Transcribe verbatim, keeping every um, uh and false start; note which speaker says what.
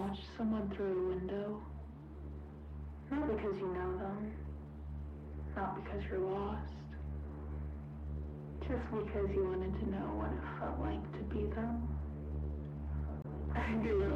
Speaker 1: watch someone through a window. Not because you know them, not because you're lost, just because you wanted to know what it felt like to be them. I grew